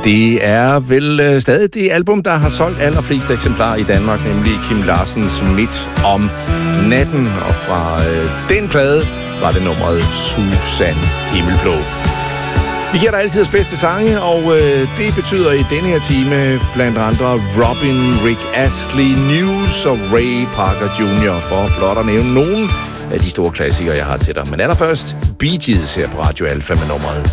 Det er vel stadig det album, der har solgt allerflest eksemplarer i Danmark, nemlig Kim Larsens Midt om natten. Og fra den plade var det nummeret Susan Himmelblå. Vi giver dig altid bedste sange, og det betyder i denne her time blandt andre Robin, Rick Astley, News og Ray Parker Jr. for blot at nævne nogle af de store klassikere, jeg har til dig. Men allerførst Bee Gees her på Radio Alfa med nummeret